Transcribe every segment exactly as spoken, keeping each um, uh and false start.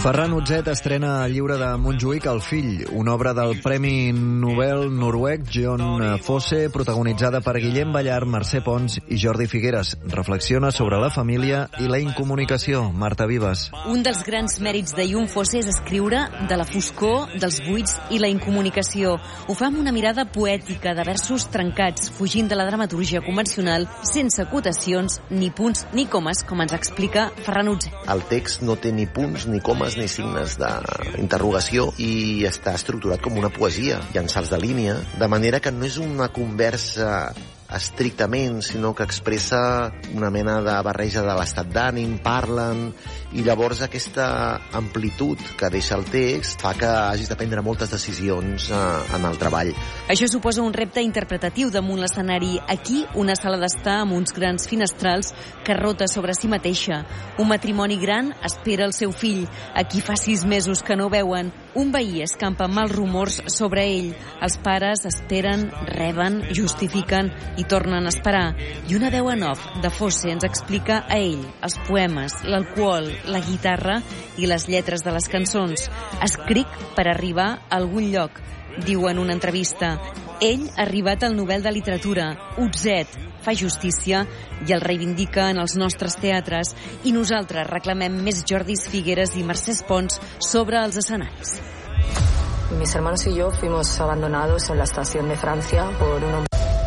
Ferran Utzet estrena el llibre de Montjuïc, El fill, una obra del Premi Nobel noruec Jon Fosse, protagonitzada per Guillem Ballart, Mercè Pons i Jordi Figueres. Reflexiona sobre la família i la incomunicació. Marta Vives. Un dels grans mèrits de Jon Fosse és escriure de la foscor, dels buits i la incomunicació. Ho fa amb una mirada poètica de versos trencats, fugint de la dramaturgia convencional, sense acotacions, ni punts ni comes, com ens explica Ferran Utzet. El text no té ni punts ni comes ni signes d'interrogació i està estructurat com una poesia. Hi ha salts de línia, de manera que no és una conversa estrictament, sinó que expressa una mena de barreja de l'estat d'ànim, parlen, i llavors aquesta amplitud que deixa el text fa que hagis de prendre moltes decisions eh, en el treball. Això suposa un repte interpretatiu damunt l'escenari. Aquí, una sala d'estar amb uns grans finestrals que rota sobre si mateixa. Un matrimoni gran espera el seu fill. Aquí fa sis mesos que no veuen. Un veí escampa mals rumors sobre ell. Els pares esperen, reben, justifiquen i tornen a esperar. I una veu en off de Fosse ens explica a ell els poemes, l'alcohol, la guitarra i les lletres de les cançons. Escric per arribar a algun lloc, diu en una entrevista. Ell ha arribat al Nobel de Literatura. Utzet fa justícia i el reivindica en els nostres teatres, i nosaltres reclamem més Jordis Figueres i Mercès Pons sobre els escenaris. Mis hermanos y yo fuimos abandonados en la estación de Francia por un hombre.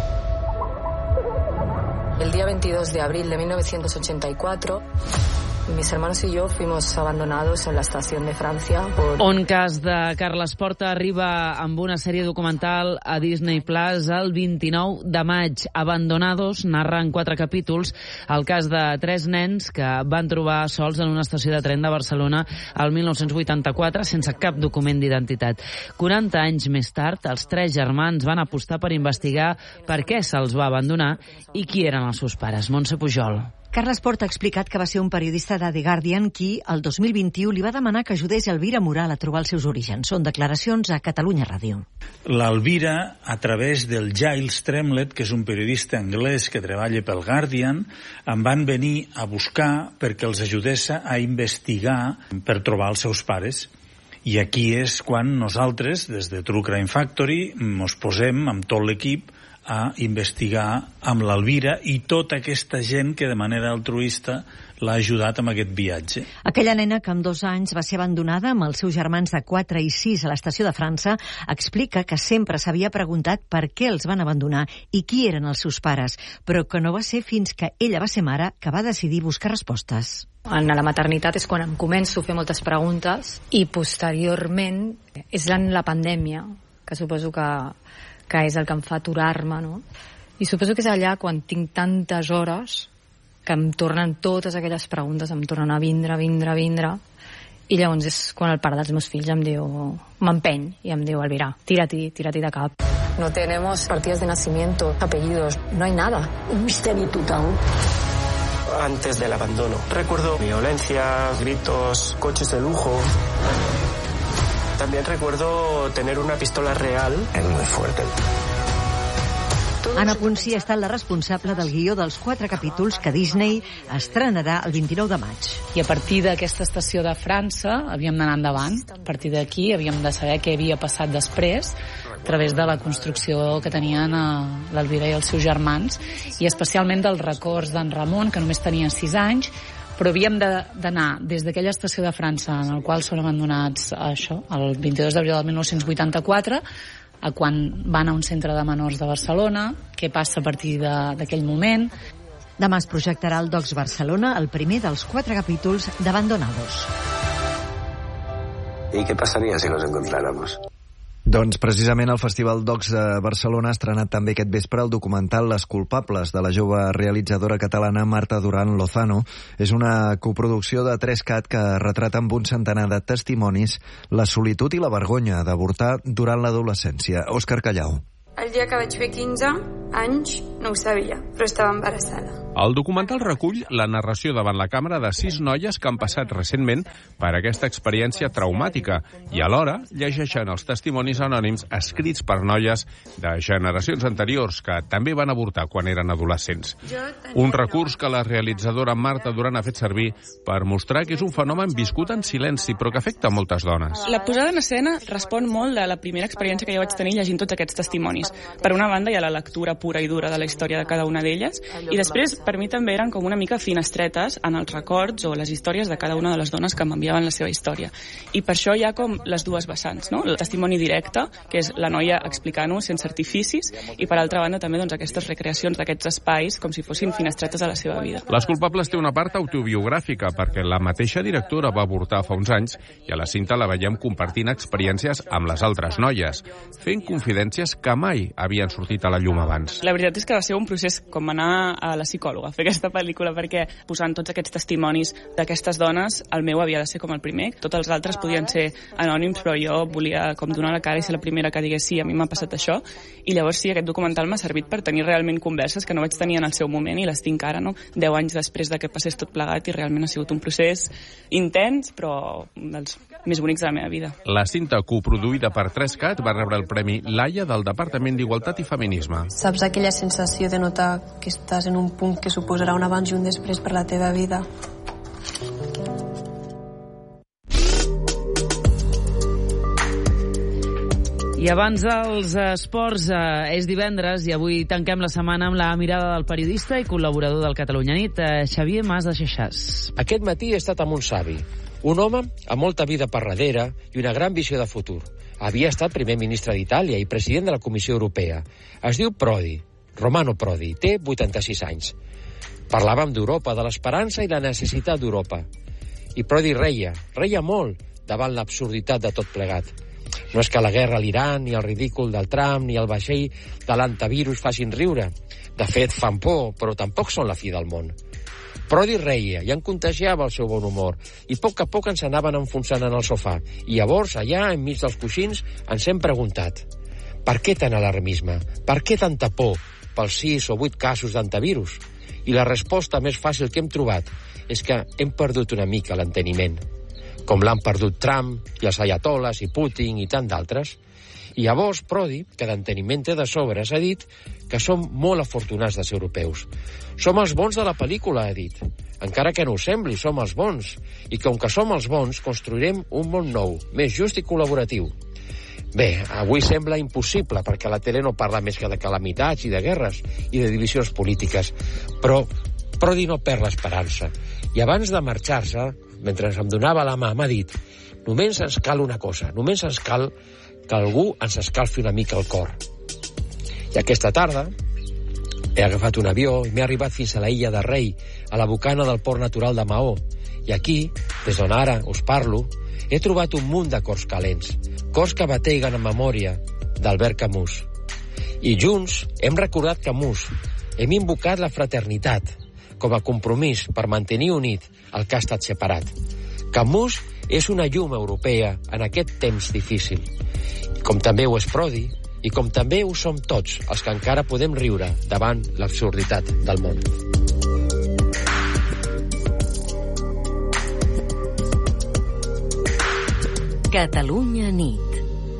El día veintidós de abril de mil novecientos ochenta y cuatro, mis hermanos y yo fuimos abandonados en la estación de Francia por... On cas de Carles Porta arriba amb una sèrie documental a Disney Plus el vint-i-nou de maig. Abandonados narra en quatre capítols el cas de tres nens que van trobar sols en una estació de tren de Barcelona el mil nou-cents vuitanta-quatre sense cap document d'identitat. quaranta anys més tard, els tres germans van apostar per investigar per què se'ls va abandonar i qui eren els seus pares. Montse Pujol. Carles Porta ha explicat que va ser un periodista de The Guardian qui, el dos mil vint-i-u, li va demanar que ajudés Elvira Moral a trobar els seus orígens. Són declaracions a Catalunya Ràdio. L'Elvira, a través del Giles Tremlett, que és un periodista anglès que treballa pel Guardian, em van venir a buscar perquè els ajudés a investigar per trobar els seus pares. I aquí és quan nosaltres, des de True Crime Factory, ens posem amb tot l'equip a investigar amb l'Elvira i tota aquesta gent que de manera altruista l'ha ajudat amb aquest viatge. Aquella nena que amb dos anys va ser abandonada amb els seus germans de quatre i sis a l'estació de França explica que sempre s'havia preguntat per què els van abandonar i qui eren els seus pares, però que no va ser fins que ella va ser mare que va decidir buscar respostes. En la maternitat és quan em començo a fer moltes preguntes i posteriorment és en la pandèmia, que suposo que que és el que em fa aturar-me, no? I suposo que és allà quan tinc tantes hores que em tornen totes aquelles preguntes, em tornen a vindre, vindre, vindre, i llavors és quan el pare dels meus fills em diu, m'empeny, i em diu, Elvira, tira-t'hi, tira-t'hi de cap. No tenemos partidas de nacimiento, apellidos, no hay nada. Un misteri total. Antes del abandono. Recuerdo violencia, gritos, coches de lujo. También recuerdo tener una pistola real. És muy fuerte. Anna Punsi ha estat la responsable del guió dels quatre capítols que Disney estrenarà el vint-i-nou de maig. I a partir d'aquesta estació de França havíem d'anar endavant. A partir d'aquí havíem de saber què havia passat després a través de la construcció que tenien l'Elvira i els seus germans, i especialment dels records d'en Ramon, que només tenia sis anys, però havíem d'anar des d'aquella estació de França en el qual són abandonats això, el vint-i-dos d'abril del mil nou-cents vuitanta-quatre, a quan van a un centre de menors de Barcelona, què passa a partir d'aquell moment. Demà es projectarà al Docs Barcelona el primer dels quatre capítols d'Abandonados. ¿Y qué pasaría si nos encontráramos? Doncs precisament el Festival Docs de Barcelona ha estrenat també aquest vespre el documental Les culpables, de la jove realitzadora catalana Marta Duran Lozano. És una coproducció de tres cat que retrata amb un centenar de testimonis la solitud i la vergonya d'avortar durant l'adolescència. Òscar Callau. El dia que vaig fer quinze anys no ho sabia, però estava embarassada. El documental recull la narració davant la càmera de sis noies que han passat recentment per aquesta experiència traumàtica i alhora llegeixen els testimonis anònims escrits per noies de generacions anteriors que també van avortar quan eren adolescents. Un recurs que la realitzadora Marta Duran ha fet servir per mostrar que és un fenomen viscut en silenci però que afecta moltes dones. La posada en escena respon molt de la primera experiència que jo vaig tenir llegint tots aquests testimonis. Per una banda hi ha la lectura pura i dura de la història de cada una d'elles i després per mi també eren com una mica finestretes en els records o les històries de cada una de les dones que m'enviaven la seva història. I per això hi ha com les dues vessants, no? El testimoni directe, que és la noia explicant-ho sense artificis, i per altra banda també doncs, aquestes recreacions d'aquests espais com si fossin finestretes a la seva vida. Les culpables té una part autobiogràfica perquè la mateixa directora va avortar fa uns anys i a la cinta la veiem compartint experiències amb les altres noies, fent confidències que mai havien sortit a la llum abans. La veritat és que va ser un procés com anar a la psicòloga, fer aquesta pel·lícula, perquè posant tots aquests testimonis d'aquestes dones, el meu havia de ser com el primer. Tots els altres podien ser anònims, però jo volia com donar la cara i ser la primera que digués sí, a mi m'ha passat això. I llavors sí, aquest documental m'ha servit per tenir realment converses que no vaig tenir en el seu moment i les tinc ara, no? Deu anys després de que passés tot plegat i realment ha sigut un procés intens, però un dels més bonics de la meva vida. La cinta coproduïda per tres cat va rebre el Premi Laia del Departament d'Igualtat i Feminisme. Saps aquella sensació de notar que estàs en un punt que suposarà un abans i un després per la teva vida? I abans dels esports, eh, és divendres i avui tanquem la setmana amb la mirada del periodista i col·laborador del Catalunya Nit, eh, Xavier Mas de Xexàs. Aquest matí he estat amb un savi, un home amb molta vida per darrere i una gran visió de futur. Havia estat primer ministre d'Itàlia i president de la Comissió Europea. Es diu Prodi, Romano Prodi, té vuitanta-sis anys. Parlàvem d'Europa, de l'esperança i la necessitat d'Europa. I Prodi reia, reia molt davant l'absurditat de tot plegat. No és que la guerra a l'Iran, ni el ridícul del Trump, ni el vaixell de l'antivirus facin riure. De fet, fan por, però tampoc són la fi del món. Prodi reia i en contagiava el seu bon humor i a poc a poc ens anaven enfonsant en el sofà. I llavors, allà, enmig dels coixins, ens hem preguntat per què tant alarmisme? Per què tanta por pels sis o vuit casos d'antivirus? I la resposta més fàcil que hem trobat és que hem perdut una mica l'enteniment, com l'han perdut Trump i els ayatoles i Putin i tant d'altres. I llavors Prodi, que d'enteniment té de sobres, ha dit que som molt afortunats de ser europeus. Som els bons de la pel·lícula, ha dit. Encara que no ho sembli, som els bons. I com que som els bons, construirem un món nou, més just i col·laboratiu. Bé, avui sembla impossible, perquè la tele no parla més que de calamitats i de guerres i de divisions polítiques. Però Prodi no perd l'esperança. I abans de marxar-se, mentre em donava la mà, m'ha dit: només ens cal una cosa, només ens cal que algú ens escalfi una mica el cor. I aquesta tarda he agafat un avió i m'he arribat fins a la illa de Rei, a la bocana del port natural de Maó. I aquí, des d'on ara us parlo, he trobat un munt de cors calents, cors que bateguen en memòria d'Albert Camus. I junts hem recordat Camus, hem invocat la fraternitat com a compromís per mantenir unit el que ha estat separat. Camus és una llum europea en aquest temps difícil, com també ho és Prodi, i com també ho som tots els que encara podem riure davant l'absurditat del món. Catalunya nit.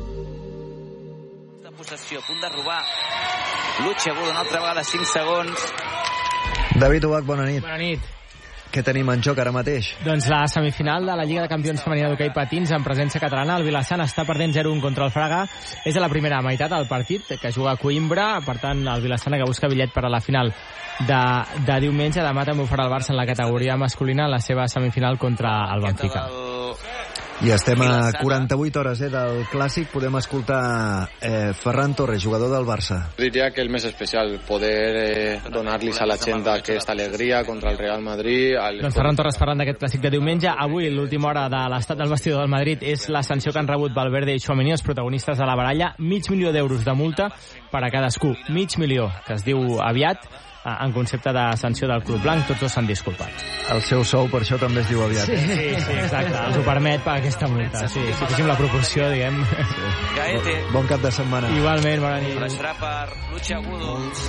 De possessió, a punt de robar. Lucha, una altra vegada, cinc segons. David Ubach, bona nit. Bona nit. Què tenim en joc ara mateix? Doncs la semifinal de la Lliga de Campions Femenina d'Hoquei Patins en presència catalana. El Vilassant està perdent zero un contra el Fraga. És de la primera meitat del partit, que juga a Coimbra. Per tant, el Vilassant que busca bitllet per a la final de, de diumenge. Demà també ho farà el Barça en la categoria masculina en la seva semifinal contra el Benfica. I estem a quaranta-vuit hores eh, del Clàssic. Podem escoltar eh, Ferran Torres, jugador del Barça. Diria que el més especial, poder eh, donar-los a la gent aquesta alegria contra el Real Madrid. Al... Doncs Ferran Torres parlant d'aquest Clàssic de diumenge. Avui, l'última hora de l'estat del vestidor del Madrid és la sanció que han rebut Valverde i Tchouaméni, els protagonistes de la baralla. Mig milió d'euros de multa per a cadascú. Mig milió, que es diu aviat, en concepte de sanció del Club Blanc. Tots dos s'han disculpat. El seu sou per això també es diu aviat. Sí, sí, sí, exacte. Els ho permet pagar aquesta multa. Sí, si féssim la proporció, diguem. Sí. Bon cap de setmana. Igualment, bona nit. Serà per Lucha Agudo.